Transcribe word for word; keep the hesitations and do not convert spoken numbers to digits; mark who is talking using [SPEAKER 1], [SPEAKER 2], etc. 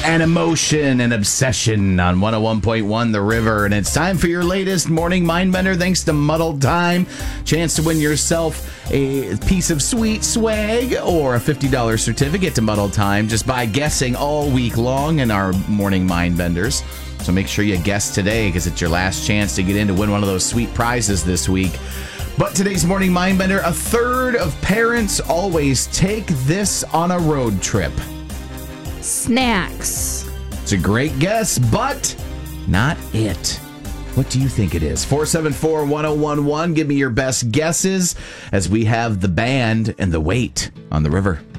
[SPEAKER 1] and emotion and obsession on one oh one point one The River. And it's time for your latest morning Mindbender thanks to Muddled Time. Chance to win yourself a piece of sweet swag or a fifty dollars certificate to Muddled Time just by guessing all week long in our morning Mindbenders. So make sure you guess today because it's your last chance to get in to win one of those sweet prizes this week. But today's morning Mindbender, a third of parents always take this on a road trip.
[SPEAKER 2] Snacks.
[SPEAKER 1] It's a great guess, but not it. What do you think it is? four seven four, one oh one one. Give me your best guesses as we have The Band and The Weight on The River.